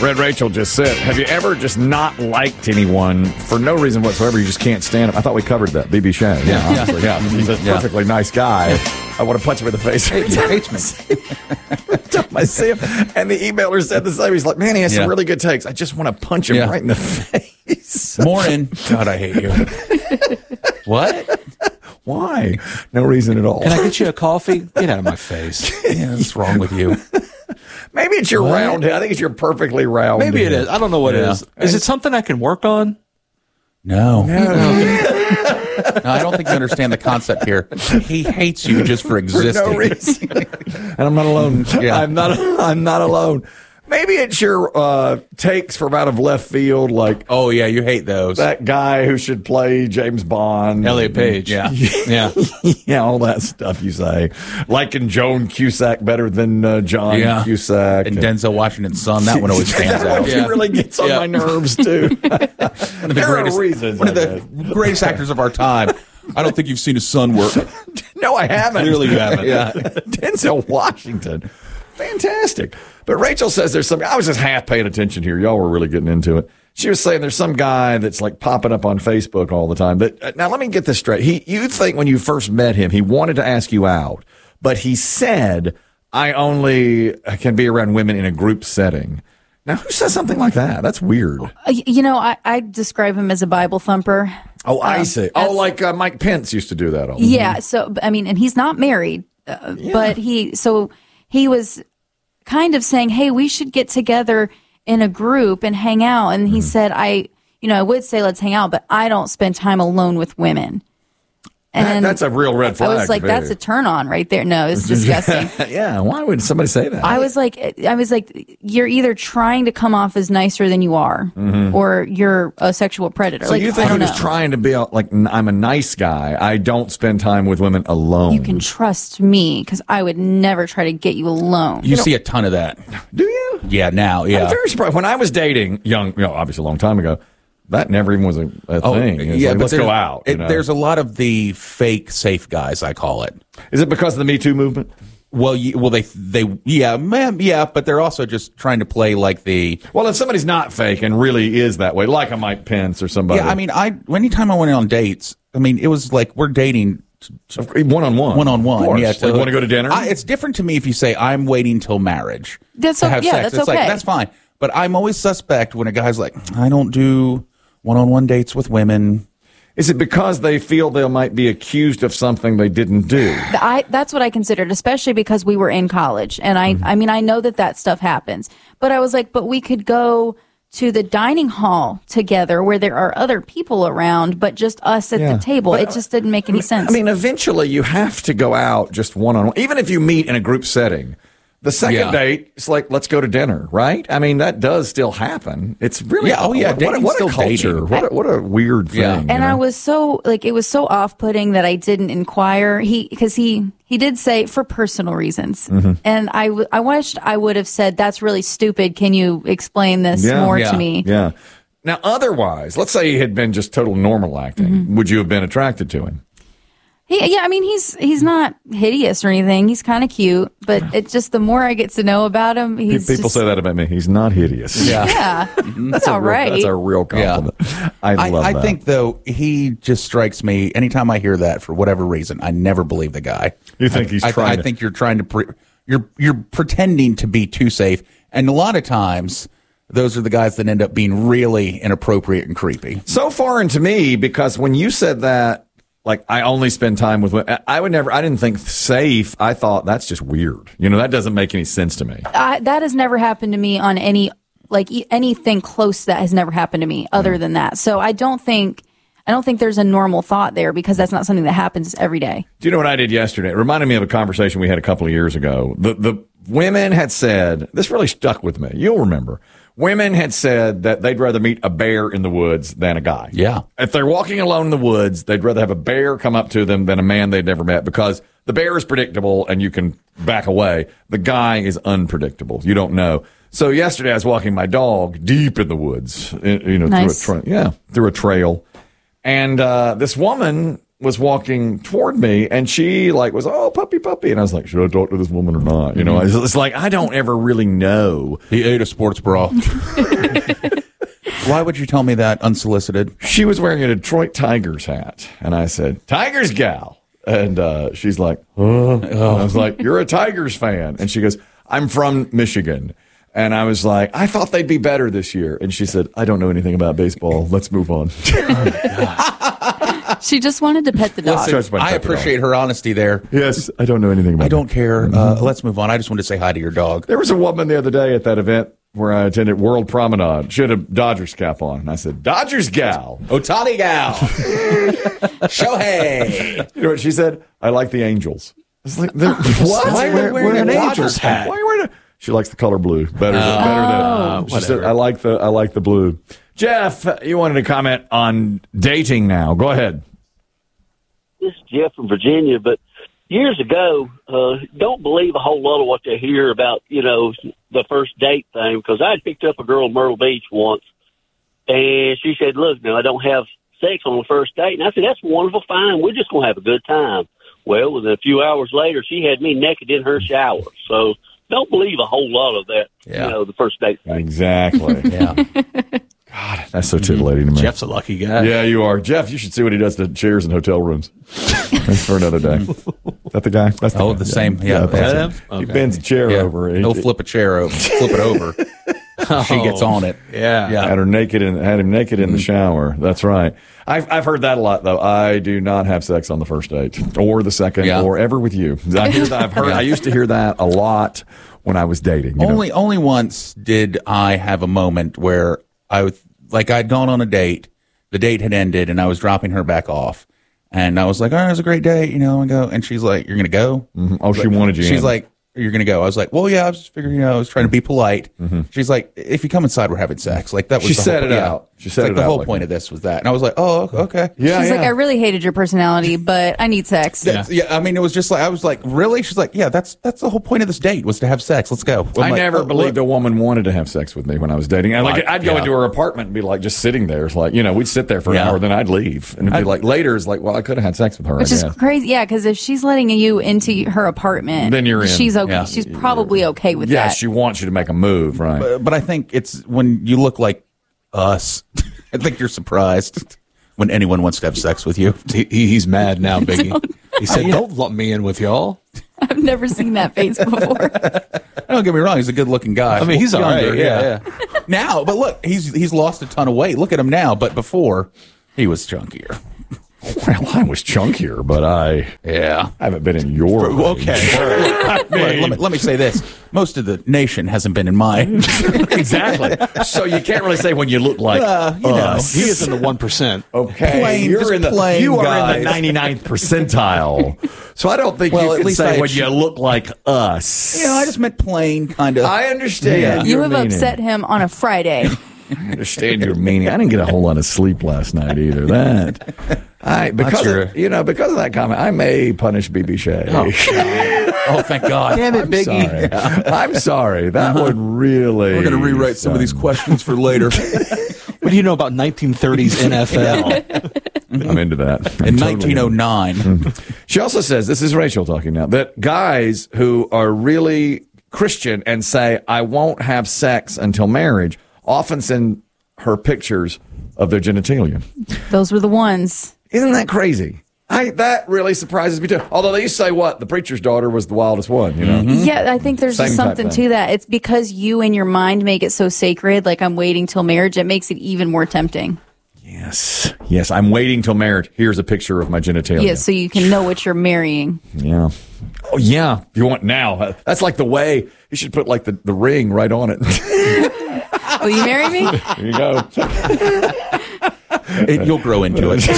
Red Rachel just said, have you ever just not liked anyone for no reason whatsoever? You just can't stand him. I thought we covered that. B.B. Shea. Yeah, honestly, yeah. He's a perfectly nice guy. I want to punch him in the face. He hates me. Every time I see him. And the emailer said the same. He's like, man, he has some really good takes. I just want to punch him right in the face. Morning. God, I hate you. What? Why? No reason at all. Can I get you a coffee? Get out of my face. Yeah, what's wrong with you? Maybe it's your round head. I think it's your perfectly round Maybe head. it is. I don't know what it is. Is it something I can work on? No. No, I don't think you understand the concept here. He hates you just for existing. For no reason. And I'm not alone. Yeah. I'm not alone. Maybe it's your takes from out of left field, like, oh, yeah, you hate those. that guy who should play James Bond. Elliot Page. Yeah. Yeah. Yeah, all that stuff you say. Liking Joan Cusack better than John Cusack. And Denzel Washington's son, that one always stands out. He really gets on my nerves, too. One of the greatest actors of our time. I don't think you've seen his son work. No, I haven't. Clearly you haven't. Yeah. Denzel Washington. Fantastic. But Rachel says there's some, I was just half paying attention here. Y'all were really getting into it. She was saying there's some guy that's like popping up on Facebook all the time. But now let me get this straight. You think when you first met him, he wanted to ask you out, but he said, I only can be around women in a group setting. Now, who says something like that? That's weird. You know, I describe him as a Bible thumper. Oh, I see. Oh, like Mike Pence used to do that all the time. Yeah. So, I mean, and he's not married, but he was kind of saying, hey, we should get together in a group and hang out. And he said, I would say let's hang out, but I don't spend time alone with women. And that's a real red flag. I was like, that's a turn on right there. No, it's disgusting. Yeah. Why would somebody say that? I was like, you're either trying to come off as nicer than you are, or you're a sexual predator. So you think he was trying to be like, I'm a nice guy. I don't spend time with women alone. You can trust me because I would never try to get you alone. You see a ton of that. Do you? Yeah, now, yeah. I'm very surprised. When I was dating young, obviously a long time ago, that never even was a thing. It's like, let's go out. There's a lot of the fake safe guys, I call it. Is it because of the Me Too movement? Well, but they're also just trying to play like the. Well, if somebody's not fake and really is that way, like a Mike Pence or somebody. Yeah, I mean, anytime I went on dates, I mean, it was like we're dating. One-on-one. One-on-one. Yeah. So you want to go to dinner? It's different to me if you say I'm waiting till marriage to have sex. That's it's okay. Like, that's fine. But I'm always suspect when a guy's like, I don't do one-on-one dates with women. Is it because they feel they might be accused of something they didn't do? That's what I considered, especially because we were in college. And I mean, I know that stuff happens. But I was like, but we could go to the dining hall together where there are other people around, but just us at the table. But, it just didn't make any sense. I mean, eventually you have to go out just one-on-one. Even if you meet in a group setting. The second date, it's like, let's go to dinner, right? I mean, that does still happen. It's really, what a culture. What a weird thing. Yeah. And I was so, it was so off-putting that I didn't inquire. Because he did say for personal reasons. And I wished I would have said, that's really stupid. Can you explain this more to me? Yeah. Now, otherwise, let's say he had been just total normal acting. Would you have been attracted to him? I mean, he's not hideous or anything. He's kind of cute, but it's just the more I get to know about him, people say that about me. He's not hideous. Yeah, that's all right. That's a real compliment. Yeah. I love that. I think though he just strikes me. Anytime I hear that, for whatever reason, I never believe the guy. You think he's trying? I think you're trying to. You're pretending to be too safe, and a lot of times. Those are the guys that end up being really inappropriate and creepy. So foreign to me, because when you said that. Like, I only spend time with women. I didn't think safe. I thought that's just weird. That doesn't make any sense to me. That has never happened to me on anything close. That has never happened to me other than that. So I don't think there's a normal thought there because that's not something that happens every day. Do you know what I did yesterday? It reminded me of a conversation we had a couple of years ago. The women had said, this really stuck with me. You'll remember. Women had said that they'd rather meet a bear in the woods than a guy. Yeah. If they're walking alone in the woods, they'd rather have a bear come up to them than a man they'd never met because the bear is predictable and you can back away. The guy is unpredictable. You don't know. So yesterday I was walking my dog deep in the woods, nice. through a trail. And this woman was walking toward me, and she like was, oh, puppy, and I was like, should I talk to this woman or not? You know, it's like I don't ever really know. He ate a sports bra. Why would you tell me that unsolicited? She was wearing a Detroit Tigers hat, and I said, Tigers gal. And she's like, oh. I was like, you're a Tigers fan. And she goes, I'm from Michigan. And I was like, I thought they'd be better this year. And she said, I don't know anything about baseball. Let's move on. She just wanted to pet the dog. I appreciate her honesty there. Yes, I don't know anything about it. I don't care. Let's move on. I just wanted to say hi to your dog. There was a woman the other day at that event where I attended World Promenade. She had a Dodgers cap on. And I said, Dodgers gal. Otani gal. Shohei. You know what she said? I like the Angels. I was like, what? Why are you wearing an Angels hat? Why are you wearing a... She likes the color blue better than she said, I like the blue. Jeff, you wanted to comment on dating now. Go ahead. This is Jeff from Virginia, but years ago, don't believe a whole lot of what they hear about, the first date thing, because I picked up a girl in Myrtle Beach once, and she said, look, now I don't have sex on the first date. And I said, that's wonderful, fine. We're just going to have a good time. Well, within a few hours later, she had me naked in her shower. So don't believe a whole lot of that, the first date thing. Exactly. Yeah. God, that's so titillating to me. Jeff's a lucky guy. Yeah, you are. Jeff, you should see what he does to chairs in hotel rooms. That's for another day. Is that the guy? That's the guy. The same. Yeah. That's him? He bends a chair over. He'll flip a chair over. Flip it over. She gets on it. Yeah. Had him naked in the shower. That's right. I've heard that a lot though. I do not have sex on the first date or the second or ever with you. I used to hear that a lot when I was dating. Only once did I have a moment where I'd gone on a date, the date had ended, and I was dropping her back off, and I was like, "Oh, it was a great date," and she's like, "You're gonna go?" Mm-hmm. Oh, she wanted you. She's like, "You're gonna go?" I was like, "Well, yeah." I was just figuring, I was trying to be polite. Mm-hmm. She's like, "If you come inside, we're having sex." Like that was. She said it out. She said it the out whole like point that. of this was that, and I was like, "Oh, okay." Yeah, She's like, I really hated your personality, but I need sex. I mean, it was just like I was like, "Really?" She's like, "Yeah, that's the whole point of this date was to have sex. Let's go." I never believed a woman wanted to have sex with me when I was dating. I'd go into her apartment and be like, just sitting there. It's like, we'd sit there for an hour, then I'd leave. And it'd be like, later, it's like, well, I could have had sex with her. Which is crazy. Yeah, because if she's letting you into her apartment, then you're in. She's okay. Yeah. She's probably okay with that. Yeah, she wants you to make a move, right? But I think it's when you look like us. I think you're surprised when anyone wants to have sex with you. He's mad now, Biggie. He said, don't lump me in with y'all. I've never seen that face before. Don't get me wrong; he's a good-looking guy. I mean, he's all right. Younger, Yeah. Now, but look, he's lost a ton of weight. Look at him now. But before, he was chunkier. Well, I was chunkier, but I haven't been in your range. Okay. Let me say this: most of the nation hasn't been in mine. Exactly. So you can't really say when you look like us. He is in the 1%. Okay, you are in the 99th percentile. So I don't think you can say when you look like us. I just meant plain, kind of. I understand. You have upset him on a Friday. I understand your meaning. I didn't get a whole lot of sleep last night either. Because of that comment, I may punish BB Shea. Oh, thank God! Damn it, Biggie. I'm sorry. That would really. We're going to rewrite some of these questions for later. What do you know about 1930s NFL? I'm into that. In 1909. She also says, this is Rachel talking now, that guys who are really Christian and say, I won't have sex until marriage, often send her pictures of their genitalia. Those were the ones. Isn't that crazy? That really surprises me too. Although they used to say the preacher's daughter was the wildest one, Yeah, I think there's Same just type something thing. to that. It's because you in your mind make it so sacred, like I'm waiting till marriage, it makes it even more tempting. Yes, I'm waiting till marriage. Here's a picture of my genitalia. Yeah, so you can know what you're marrying. Yeah. Oh, yeah. You want now. That's like the way. You should put like the ring right on it. Will you marry me? There you go. You'll grow into it.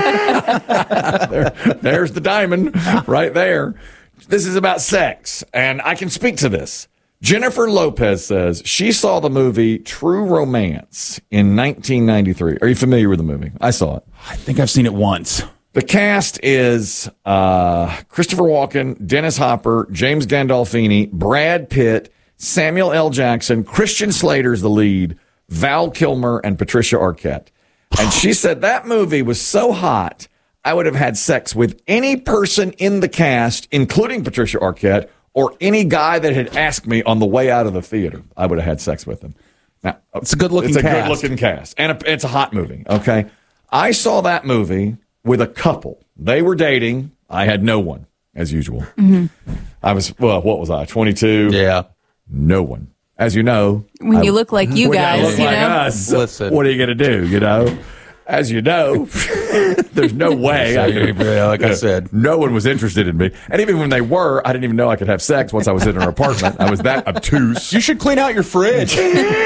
There's the diamond right there. This is about sex, and I can speak to this. Jennifer Lopez says she saw the movie True Romance in 1993. Are you familiar with the movie? I saw it. I think I've seen it once. The cast is Christopher Walken, Dennis Hopper, James Gandolfini, Brad Pitt, Samuel L. Jackson, Christian Slater's the lead, Val Kilmer, and Patricia Arquette. And she said that movie was so hot, I would have had sex with any person in the cast, including Patricia Arquette, or any guy that had asked me on the way out of the theater. I would have had sex with them. Now, It's a good-looking It's a cast. good-looking cast. And it's a hot movie, okay? I saw that movie with a couple. They were dating. I had no one, as usual. I was, what was I, 22? Yeah. No one. As you know. When you look like you when guys, I look you like know. us, Listen. what are you going to do, you know? As you know, there's no way. Like I said. No one was interested in me. And even when they were, I didn't even know I could have sex once I was in her apartment. I was that obtuse. You should clean out your fridge.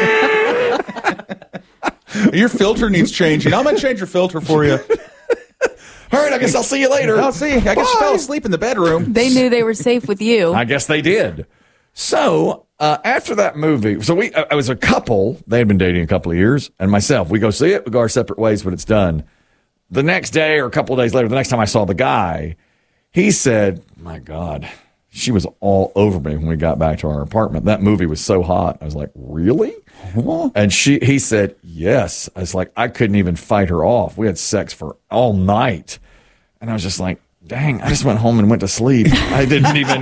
Your filter needs changing. I'm going to change your filter for you. All right, I guess I'll see you later. I'll see. I guess you fell asleep in the bedroom. They knew they were safe with you. I guess they did. So after that movie, so I was a couple. They had been dating a couple of years, and myself. We go see it. We go our separate ways when it's done. The next day or a couple of days later, the next time I saw the guy, he said, "My God, she was all over me when we got back to our apartment. That movie was so hot." I was like, "Really?" And he said, "Yes." I was like, I couldn't even fight her off. We had sex for all night, and I was just like, "Dang!" I just went home and went to sleep. I didn't even.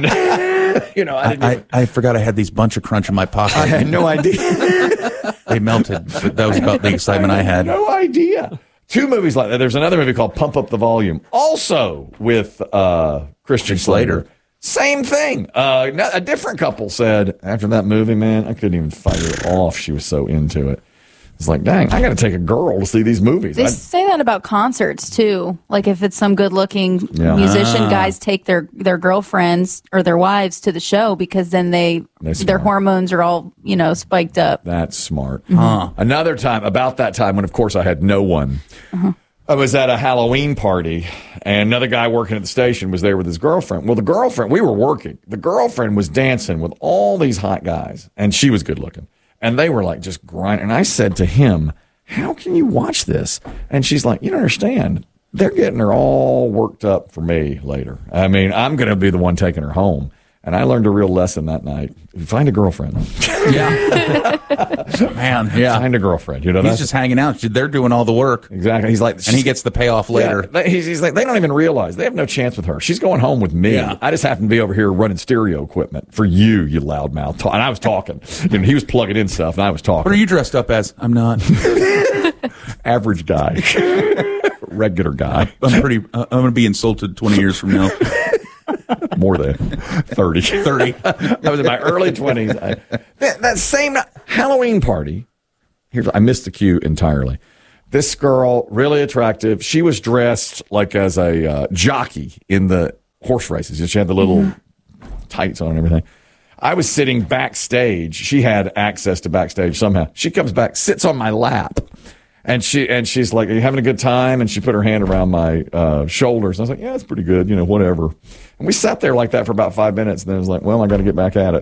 I forgot I had these bunch of crunch in my pocket. I had no idea. They melted. That was about the excitement I had. No idea. Two movies like that. There's another movie called Pump Up the Volume, also with Christian Slater. Same thing. A different couple said after that movie, man, I couldn't even fight her off. She was so into it. It's like, dang, I got to take a girl to see these movies. They say that about concerts too. Like if it's some good-looking musician, guys take their girlfriends or their wives to the show because then their hormones are all spiked up. That's smart. Another time, about that time when, of course, I had no one. I was at a Halloween party, and another guy working at the station was there with his girlfriend. Well, the girlfriend, we were working. The girlfriend was dancing with all these hot guys, and she was good looking. And they were like just grinding. And I said to him, "How can you watch this?" And she's like, "You don't understand. They're getting her all worked up for me later. I mean, I'm going to be the one taking her home." And I learned a real lesson that night. Find a girlfriend. Yeah. Man, yeah. Find a girlfriend. He's just hanging out. They're doing all the work. Exactly. He's like, and he gets the payoff later. Yeah, he's like, they don't even realize they have no chance with her. She's going home with me. Yeah. I just happen to be over here running stereo equipment for you loudmouth. And I was talking. He was plugging in stuff, and I was talking. What are you dressed up as? I'm not. Average guy. Regular guy. I'm going to be insulted 20 years from now. More than 30. 30. I was in my early 20s. That same Halloween party, I missed the cue entirely. This girl, really attractive. She was dressed like as a jockey in the horse races. She had the little tights on and everything. I was sitting backstage. She had access to backstage somehow. She comes back, sits on my lap. And she's like, "Are you having a good time?" And she put her hand around my shoulders. And I was like, "Yeah, it's pretty good, whatever." And we sat there like that for about 5 minutes. And then I was like, "Well, I got to get back at it."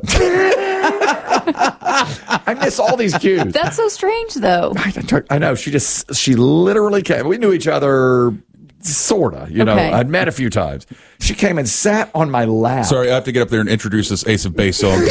I miss all these cues. That's so strange, though. I know. She literally came. We knew each other, sorta. Okay. I'd met a few times. She came and sat on my lap. Sorry, I have to get up there and introduce this Ace of Base song.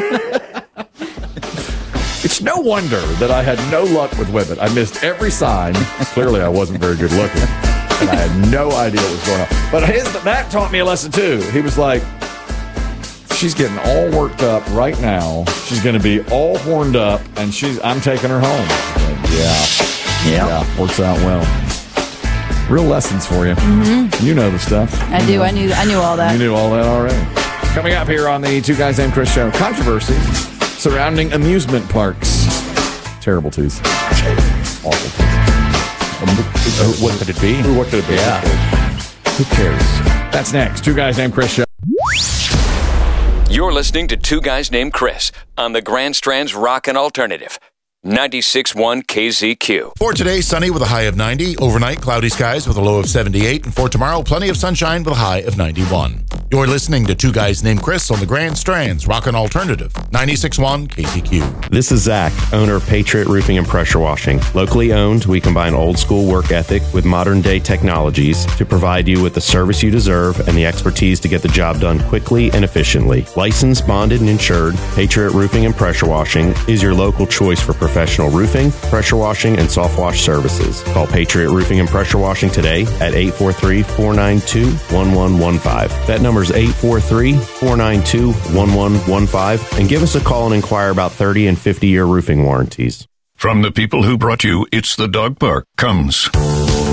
It's no wonder that I had no luck with women. I missed every sign. Clearly, I wasn't very good looking. And I had no idea what was going on. But that taught me a lesson, too. He was like, "She's getting all worked up right now. She's going to be all horned up, and I'm taking her home." Like, yeah, works out well. Real lessons for you. Mm-hmm. You know the stuff. I do. I knew all that. You knew all that already. Coming up here on the Two Guys Named Chris show, controversies surrounding amusement parks. Terrible teeth. Awful teeth. What could it be? What could it be? Yeah. Who cares? That's next. Two Guys Named Chris show. You're listening to Two Guys Named Chris on the Grand Strand's Rockin' Alternative. 96.1 KZQ. For today, sunny with a high of 90. Overnight, cloudy skies with a low of 78. And for tomorrow, plenty of sunshine with a high of 91. You're listening to Two Guys Named Chris on the Grand Strand's Rockin' Alternative. 96.1 KZQ. This is Zach, owner of Patriot Roofing and Pressure Washing. Locally owned, we combine old school work ethic with modern day technologies to provide you with the service you deserve and the expertise to get the job done quickly and efficiently. Licensed, bonded, and insured, Patriot Roofing and Pressure Washing is your local choice for professional professional roofing, pressure washing, and soft wash services. Call Patriot Roofing and Pressure Washing today at 843-492-1115. That number is 843-492-1115, and give us a call and inquire about 30 and 50-year roofing warranties. From the people who brought you It's the Dog Park comes